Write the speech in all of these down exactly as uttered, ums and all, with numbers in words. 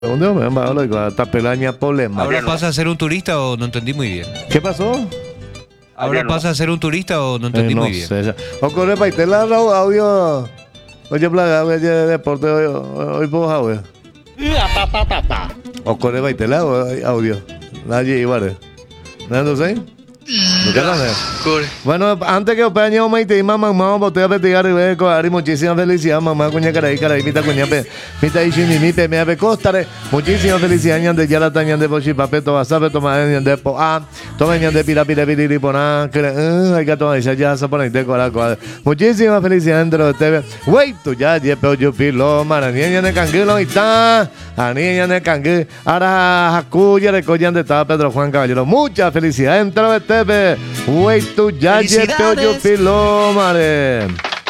¿Dónde me va a tapelaña problema? ¿Ahora pasa a ser un turista o no entendí muy bien? ¿Qué pasó? ¿Ahora pasa a ser un turista o no entendí Eh, no muy bien? sé. O corre para irte la audio. Oye, plaga, oye, deporte hoy, hoy puedo audio. O corre para irte la audio. Nadie iba a ver. ¿No sé? ¿No qué tal? Bueno, antes que opeño me te mamá mamá boté a petigar y ve con muchísimas felicidades mamá cuña caray caray mita cuña pe mita y chini mi pe me ave costare muchísimas felicidades ñan de ya la tañan de bochi pape to sabe tomar ñan de po a toma ñan de pira pira pira pona que hay que tomar ya ya se pone de cola cola muchísimas felicidades dentro de te wait tú ya ye pe yo pilo mara ñan de canguilo y ta a ñan de cangue ahora jacuya de collan de ta Pedro Juan Caballero muchas felicidades dentro de te wait tú ya ye pe yo pilo mare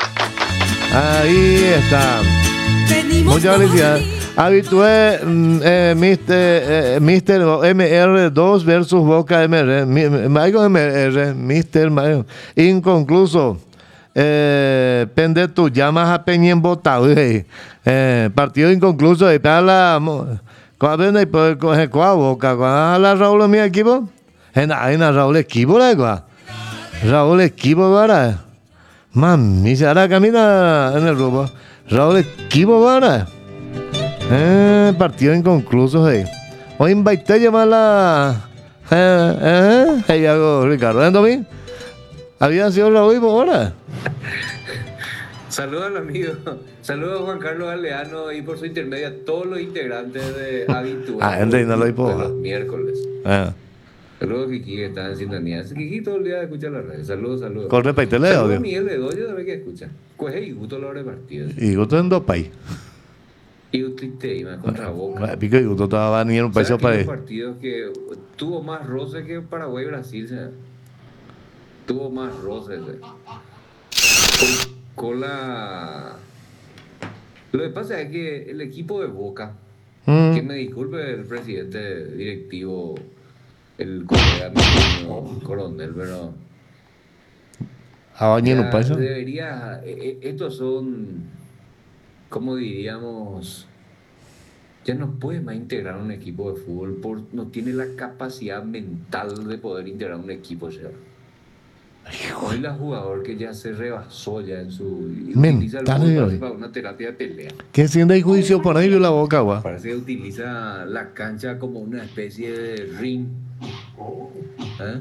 ahí está. Muchas felicidades. Habitué eh, mister eh, mister M R dos versus Boca M R. Mayo M R, mister Mayo. Inconcluso. Eh, pende tu llamas a Peñen Botao. Eh, partido inconcluso. Y para la. ¿Cuál es el coge cuál Boca? ¿Cuál es la Raúl mi equipo? En la Raúl equipo, la Raúl equipo, ¿verdad? Mami, se hará camina en el rumbo. Raúl equipo, ¿verdad? Eh, partido inconcluso, hey. Hoy invité a llamar la. Eh, eh, hey, hago Ricardo. ¿Eh, Tommy? ¿Había sido Raúl y ahora? Saludos al amigo. Saludos a Juan Carlos Aleano y por su intermedio a todos los integrantes de Habitual. Ah, Henry, no lo hizo. De los miércoles. Ah. Saludos a Kiki que está en sintonía. Kiki todo el día escucha la radio. Saludos, saludos. Corre para el Saludos a Miguel Bedoya también que escucha. Pues y gusto la hora de partido. Y gusto en dos países. Y usted contra Boca. Pico y gusto estaba ni en un país para ahí. Partidos que tuvo más roce que Paraguay y Brasil. ¿Sabes? Tuvo más roce. ¿Sabes? Con la. Lo que pasa es que el equipo de Boca, mm. que me disculpe el presidente directivo, el colega coronel, pero ya debería, estos son, como diríamos, ya no puede más integrar un equipo de fútbol, por, no tiene la capacidad mental de poder integrar un equipo ya. Hoy la jugador que ya se rebasó ya en su mental para una terapia de pelea. ¿Qué siente el juicio por ahí de la Boca, gua? Parece que utiliza la cancha como una especie de ring. ¿Eh?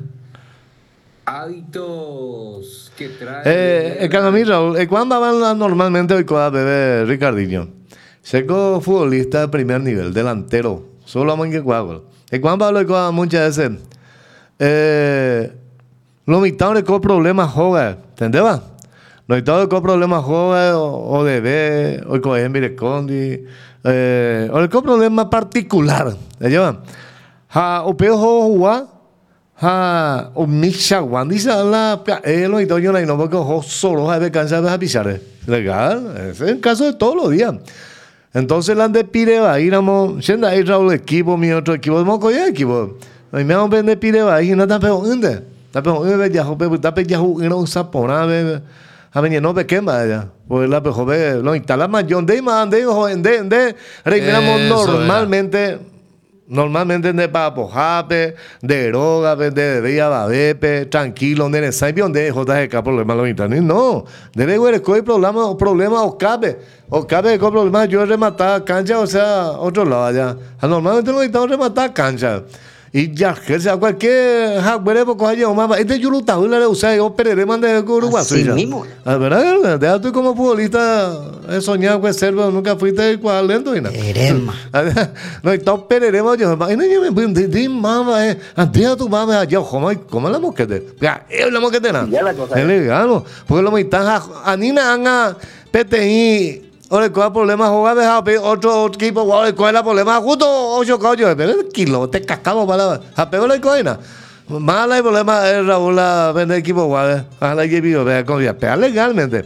Hábitos que trae. Eh, eh, Raúl, eh, ¿cuándo van normalmente hoy con bebé Ricardinho? Seco futbolista de primer nivel, delantero. Solo vamos en que cuadro. ¿Y cuándo hablo con muchas veces? Eh. Los mitad con problemas joven, ¿entendés? Los mitad con problemas joven o de ver, o con Emire Condi, eh, o con problemas particular, ¿ya? Ha, o peor jugar, ha, o mixa guan, dice la, eh, los mitad yo no porque ojo solo ha de cansar de pisar, legal, es el caso de todos los días. Entonces la de Pireva, íbamos, siendo ahí Raúl equipo, mi otro equipo, de moco ya equipo, a mí me han vendido Pireva y no tan peor, ¿dónde? Tapi orang bejahu, tapi jahu ino sapona be, kami no be kema ya. Pues la pejo be, lo instalamos yo de más de joven de de, regramos normalmente, normalmente de papo jape, de droga, de de día babepe, tranquilo, de ensayo de J G K problema lo internet no, debe haber coi problema, problema o cabe, o cabe con problema yo rematar cancha, o sea, otro lado allá. Normalmente lo estamos rematar cancha. Y ya, que sea cualquier hardware, porque hay un mamá. Este yo lo estaba en la usar, yo perderé más de Uruguay. Así mismo. La verdad, deja tú como futbolista, he soñado con ser, pero nunca fuiste cual lento y nada. Perema. No, entonces perderemos yo. Y no, yo me voy a decir, mamá, eh, antes a tu mamá, allá, ¿cómo es la mosquete? Ya, es la mosquete, nada. Ya la cosa. Es legal, porque lo mitad, a Nina, Anga, P T I. Ahora, ¿cuál es el problema? Jugar de otro equipo, ¿cuál es el problema? Justo ocho coños, pero el kilo, te cascamos para la. ¿A peor la coina? Más el problema es Raúl la vender equipo, ¿cuál? A la que vivo, vea, con ya, legalmente.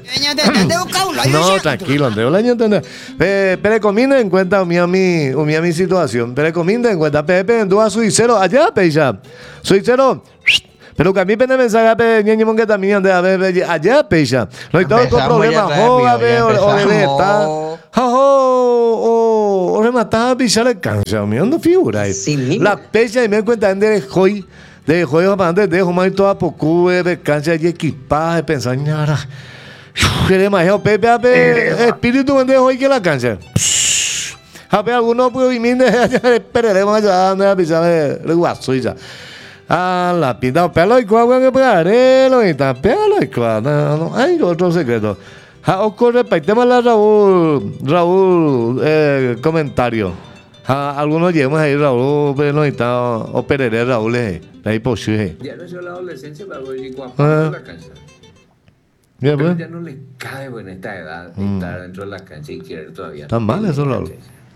No, tranquilo, Andrés, el año entender. Pero comiendo en cuenta un mi, mi, mi situación, pero comiendo en cuenta, Pepe, en dos a Suicero, allá, Pecha. Suicero. Pero que a mí pende mensaje pe ñeño monque también de a ver allá pecha. No hay todo con problemas, joven o de estar. Jo, o remataba a pisar el cancha, me ando figura ahí. Sí, mismo. La pecha y me cuenta de hoy, de hoy para antes de Jomar toda poco de cancha y equipaje, pensar, ñara. Que demasiado Pepe, Pepe, espíritu de hoy que la cancha. Hape algunos pues minde esperaremos allá a pisar el guaso ya. Ah, la pinta pelo y cuá que pegarelo y ta pelo y cuá, no, no, hay otro secreto. Ha ocurre tema la Raúl, Raúl eh, comentario. Ha algunos llevamos ahí Raúl, pero no está o perere Raúl eh, ahí por sí. Ya no es la adolescencia para ver guapo Ah. en la cancha. Ya Pero pues. ya no le cae en esta edad Mm. estar dentro de la cancha y querer todavía. Tan mal eso, Raúl.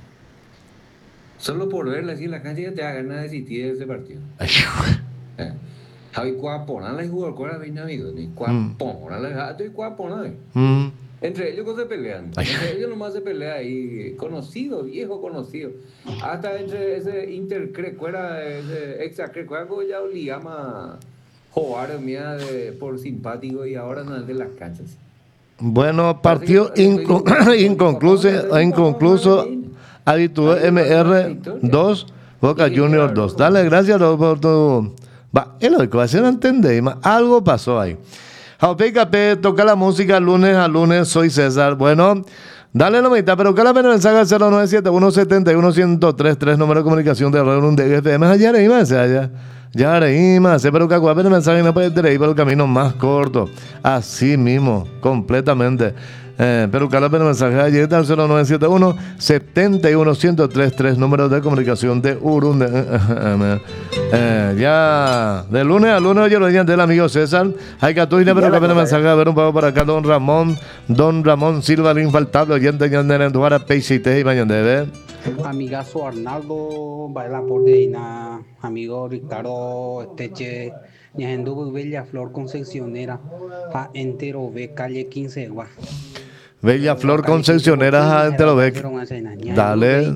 Solo por verla así en la cancha ya te da ganas de desistir de ese partido. Ay, Eh. Javi Cuapona le jugó con la Reina Amigo, ni Cuapona le gato y Cuapona. mm. Entre ellos se pelean. Ay. Entre ellos nomás se pelea ahí, conocido, viejo conocido. Hasta entre ese intercrecuera, ese extracrecuera, que ya olíamos jugar mía de, por simpático y ahora no es de las canchas. Bueno, partido inco- inconcluso, inconcluso, habituó M R dos, Boca Junior dos. Dale, gracias por tu... Va, es lo que va a hacer entender, ma, algo pasó ahí. Jaupe Capé, toca la música lunes a lunes, soy César. Bueno, dale la mitad, pero cada pena mensaje al cero nueve siete uno siete uno uno cero tres tres, número de comunicación de Radio de F M. Allá reíma, allá. Ya reíma, se pero que el mensaje no puede tener por el camino más corto. Así mismo, completamente. Eh, pero cada pena mensaje ayer al cero nueve siete uno siete uno uno cero tres tres, número de comunicación de Urunde. Eh, eh, ya de lunes a lunes yo lo diría del amigo César. Hay que tú pero cada pena mensaje a ver un poco por acá don Ramón, don Ramón Silva, el infaltable oyente de Anduara, P C T y Mañandebe. Amigazo Arnaldo, baila por Deina, amigo Ricardo Esteche, Ñajendu Bella Flor Concepcionera, a entero ve calle quince, gua. Bella Flor Concepcionera, gente lo ve. Dale.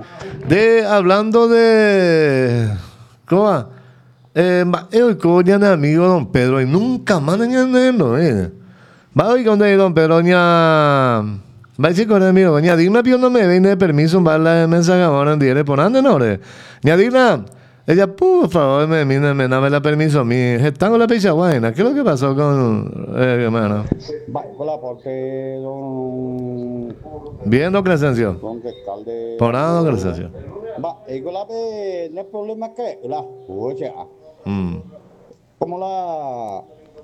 De, hablando de... ¿Cómo va? Eh, el coña de amigo don Pedro, y nunca más no eh. Va hoy con don Pedro, ña... Va a decir con el amigo, ña digna, pero no me viene de permiso, va la mensaje ahora en dire, por ande, no, re. Ña digna, ella, por favor, me, me, me dame la permiso a mí. Están con la picha buena. ¿Qué es lo que pasó con eh, hermano? Va, hola, porque don... Bien, don Crescencio. Don Alcalde... Por nada, don Crescencio. Va, el golape no es problema que... La... Oye, Mm. como la...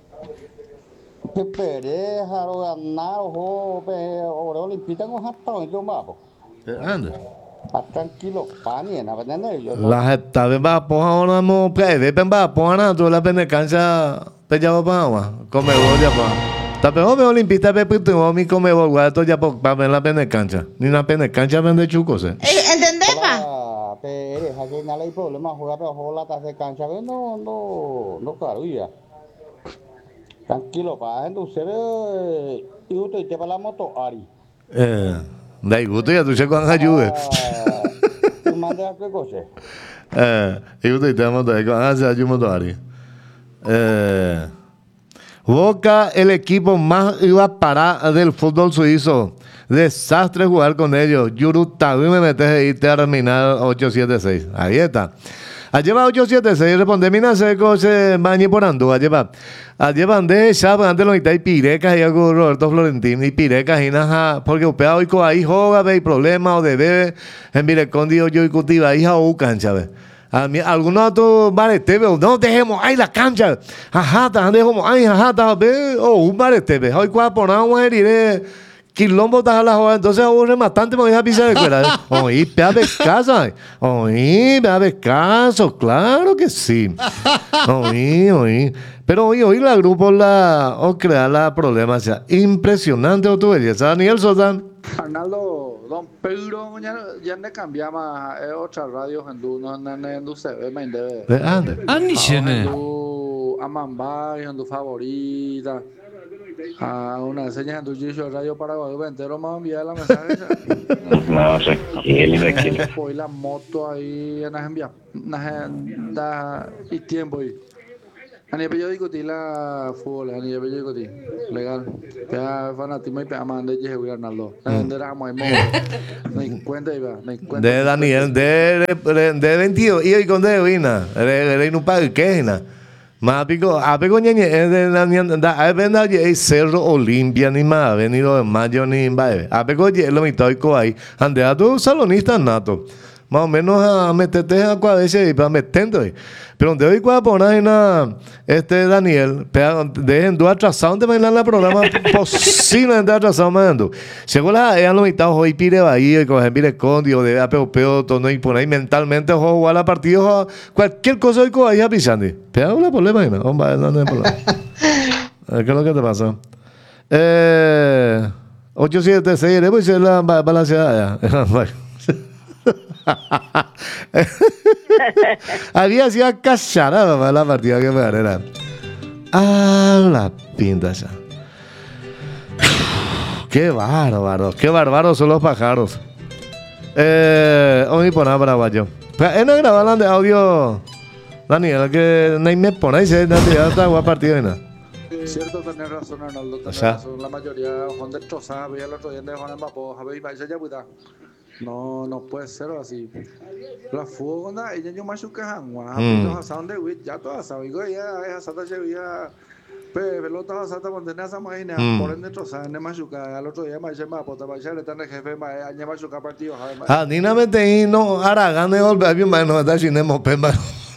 Que pereja, o ganar, o... Ahora olimpitan o hasta hoy, yo mapo. Ande. Tranquilo, pani, na veneno yo. La gente va a poner ahora mo plebe, pen va a poner tu la pene cancha pe ya va agua, come gol ya pa. Ta pe o me olimpista pe puto mi come gol guato ya pa pa la pene cancha. Ni una pene cancha vende chucos eh. ¿Entendés, pa? La pereja, que no hay problema, jugar pero jugar la taza de cancha, no, no, no claro ya. Tranquilo, pa, entonces, y usted te va la moto, Ari. Eh, dai gusto ya tu se con ayude. ¿Tú mandas qué cosa? Eh, y usted te moto con hace ayude motori. Eh, Boca, el equipo más iba para del fútbol suizo. Desastre jugar con ellos. Yurutabi me metes y terminar ocho siete seis. Ahí está. Allí va ocho siete seis, responde Mina Seco, se bañe por Andú, allí va. Allí van de Chapa, antes lo y Pirecas y algo Roberto Florentín, y Pirecas y nada, porque usted hoy con ahí joga, ve, problema o de bebé, en Virecondi yo y cultiva, hija o cancha, ve. A mí, algunos otros bares te veo, no dejemos ahí la cancha, ajá, dejemos ahí, ajá, ve, o un bar te ve, hoy cuál por agua heriré. Quilombo está a la joda, entonces a un rematante me voy a pisar de escuela. Oí, pea caso, oí, pea caso, claro que sí. Oí, oí. Pero oí, oí la grupo la, o crear la problema, o sea, impresionante o tu belleza. Daniel Sotán. Arnaldo, don Pedro, ya, ya no cambiamos eh, otra radio en du, no, no, no, no se ve, me debe. De ande. Anishene. En du, Amambay, en du favorita. A una señal de tu radio Paraguay, entero me enviar la mensaje. No, tranquilo, tranquilo. Fue la moto ahí, en las envías, y tiempo ahí. A nivel yo discutí la fútbol, a nivel yo discutí. Legal. Pea fanatismo y pea mande y Jesús Arnaldo. ¿Dónde era muy modo? No hay cuenta y va. No hay cuenta. De Daniel, de, de, de veintidós, y hoy con de Vina, de de no pague que na. Más pico, a pico ñeñe, es de la da, a ver, hay Cerro Olimpia, ni más, ha venido en mayo ni en baile. A pico, lo mitad y co ahí. Andea, tú salonista nato. Más o menos a meterte a cuadece y para meterte. Pero donde hoy cuando pones en este Daniel, dejen dos atrasados de bailar el programa posiblemente atrasado más. Según la ella lo mitad hoy pide bahía y coger pide condio de apeo peo todo y por ahí mentalmente jugar la partido cualquier cosa hoy con ahí a pisando. Pero una problema no, hombre, no hay problema. ¿Qué es lo que te pasa? Eh, ocho siete seis, pues ser la balanceada ya. Había sido cacharada para la partida que me ganara. A la pinta ya. Qué bárbaro, qué bárbaros son los pájaros. Eh, hoy por nada paraguayo. ¿Es no grababan de audio, Daniel? Que no me ponéis, no te da esta partida y nada. Cierto, tenés razón, Arnaldo. O sea, razón. La mayoría son destrozadas. Veía el otro día de Juan Mbappé, Javier Ibañez, ya puta. No, no puede ser así. La fútbol, ¿no? Ella yo más que hangua. Los asados de wit, ya todas saben. Digo, ya es asada ya. Pelota asada cuando tenés esa máquina, por ende trozada, ne machuca. Al otro día más se me apota, más se le está en el jefe, más añe machuca partido. Ah, ni nada me te no Aragán de golpe, bien más no está sin nemo pemba.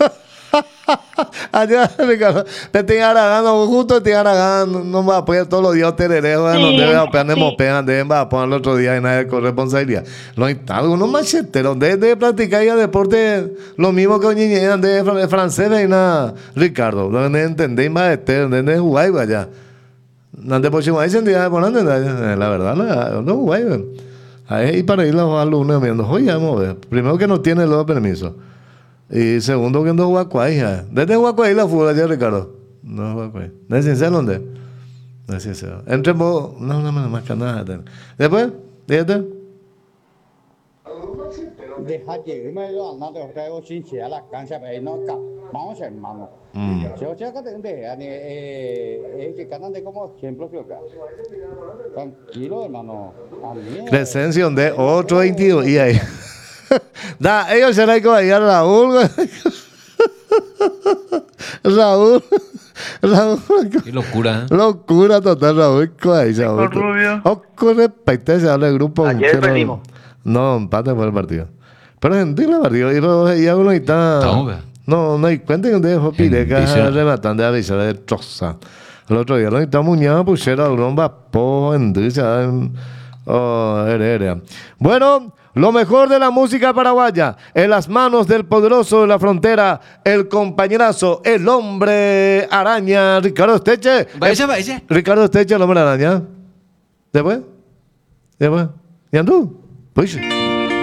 Allá, Ricardo, te estoy aragando, justo te aragando, no me apoya todos los días tererejo, no debe apoyar de mopean, deben apoyar el otro día y nadie con responsabilidad. No hay algunos macheteros, de practicar ya deporte, lo mismo que Oñiñean de francés, y nada, Ricardo, no entendéis más este, no jugáis allá. No te puedo decir, la verdad, no jugáis. Ahí para ir los alumnos viendo, oye, vamos a ver, primero que no tiene los permisos. Y segundo que no Huacuay, ya. ¿Desde Huacuay la fútbol allá, Ricardo? No, Huacuay. ¿No es sincero dónde? No es sincero. Entre vos, no, no, no, más que nada. Después, dígate. Deja que me lo anda de traigo sin a la cancha, pero no vamos hermano. Yo sé que te eh que ganan de como ejemplo que acá. Tranquilo, hermano. Crescencio de otro veintidós y ahí. Da, ellos se la hay que bailar Raúl, Raúl, Raúl. Qué locura, ¿eh? Locura total, Raúl. Con respecto a ese habla del grupo. Ayer perdimos. No, empate fue el partido. Pero gentil el partido. Y luego ya uno está. No, no hay cuenta que un día fue Pireca rematando a avisar de troza. El otro día lo está muñeca, pusiera el romba, po, en dicha. Oh, heredia. Bueno. Lo mejor de la música paraguaya en las manos del poderoso de la frontera, el compañerazo, el hombre araña, Ricardo Esteche. Vaya, vaya. Ricardo Esteche, el hombre araña. ¿Después? ¿Después? ¿Y andú? Pues.